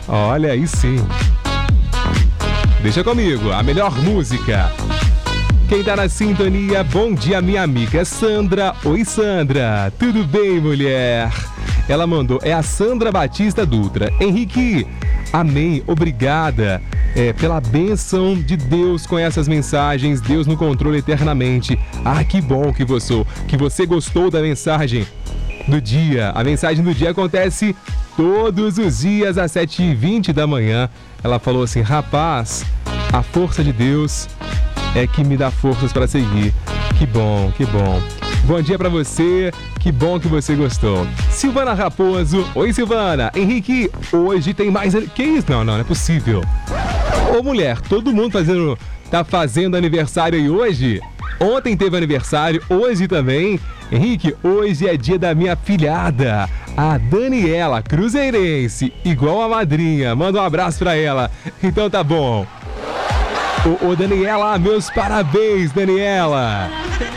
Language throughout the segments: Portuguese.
Olha aí sim. Deixa comigo, a melhor música. Quem tá na sintonia, bom dia, minha amiga Sandra. Oi, Sandra. Tudo bem, mulher? Ela mandou, é a Sandra Batista Dutra. Henrique, amém, obrigada pela bênção de Deus com essas mensagens. Deus no controle eternamente. Ah, que bom que você gostou da mensagem do dia. A mensagem do dia acontece todos os dias às 7h20 da manhã. Ela falou assim, rapaz, a força de Deus é que me dá forças para seguir. Que bom, que bom. Bom dia pra você, que bom que você gostou. Silvana Raposo, oi Silvana. Henrique, hoje tem mais... Que isso? Não é possível. Ô mulher, todo mundo tá fazendo aniversário aí hoje? Ontem teve aniversário, hoje também. Henrique, hoje é dia da minha filhada, a Daniela, cruzeirense, igual a madrinha. Manda um abraço pra ela. Então tá bom. Ô Daniela, meus parabéns, Daniela.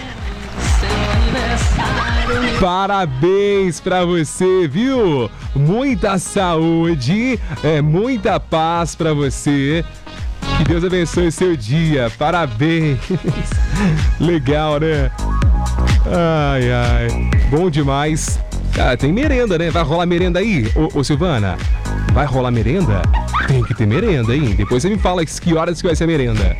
Parabéns pra você, viu? Muita saúde, muita paz pra você. Que Deus abençoe seu dia. Parabéns. Legal, né? Ai, ai. Bom demais. Ah, tem merenda, né? Vai rolar merenda aí, ô Silvana? Vai rolar merenda? Tem que ter merenda, hein? Depois você me fala que horas que vai ser a merenda.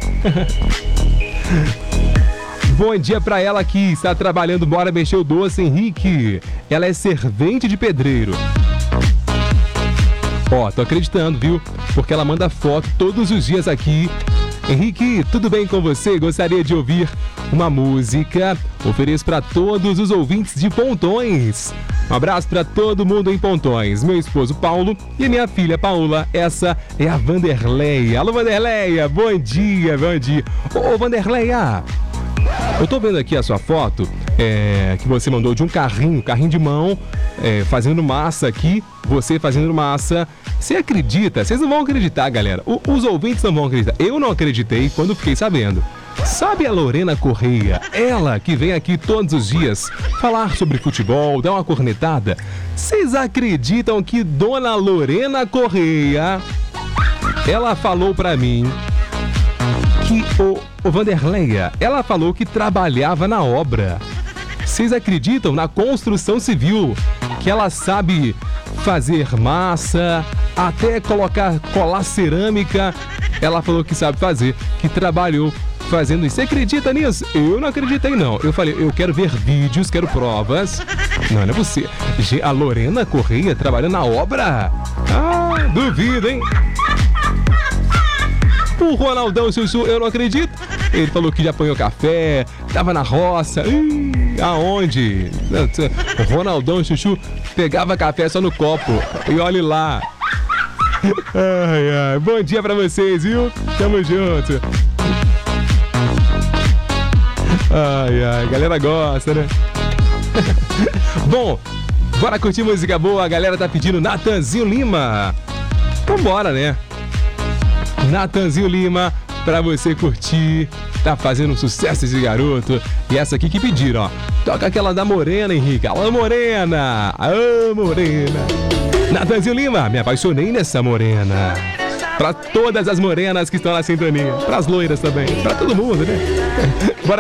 Bom dia pra ela que está trabalhando, bora mexer o doce, Henrique. Ela é servente de pedreiro. Ó, tô acreditando, viu? Porque ela manda foto todos os dias aqui. Henrique, tudo bem com você? Gostaria de ouvir uma música. Ofereço para todos os ouvintes de Pontões. Um abraço para todo mundo em Pontões. Meu esposo Paulo e minha filha Paula. Essa é a Vanderleia. Alô, Vanderleia. Bom dia, bom dia. Ô, Vanderleia. Eu tô vendo aqui a sua foto que você mandou de um carrinho de mão, fazendo massa aqui, você fazendo massa. Você acredita? Vocês não vão acreditar, galera. Os ouvintes não vão acreditar. Eu não acreditei quando fiquei sabendo. Sabe a Lorena Correia? Ela que vem aqui todos os dias falar sobre futebol, dar uma cornetada. Vocês acreditam que Dona Lorena Correia, ela falou pra mim que o Vanderleia, ela falou que trabalhava na obra. Vocês acreditam? Na construção civil, que ela sabe fazer massa, até colar cerâmica. Ela falou que sabe fazer, que trabalhou fazendo isso. Você acredita nisso? Eu não acreditei, não. Eu falei, eu quero ver vídeos, quero provas. Não é possível. A Lorena Correia trabalhando na obra? Ah, duvido, hein? O Ronaldão Chuchu, eu não acredito. Ele falou que já apanhou café, tava na roça. Aonde? O Ronaldão Chuchu pegava café só no copo. E olhe lá. Ai, ai. Bom dia pra vocês, viu? Tamo junto. Ai, ai. Galera gosta, né? Bom, bora curtir música boa. A galera tá pedindo Natanzinho Lima. Vambora, né? Natanzinho Lima, pra você curtir. Tá fazendo um sucesso esse garoto. E essa aqui que pediram, ó. Toca aquela da Morena, Henrique. Alô, Morena. Alô, Morena. Natanzinho Lima, me apaixonei nessa morena. Pra todas as morenas que estão na sintonia. Pras loiras também. Pra todo mundo, né? Bora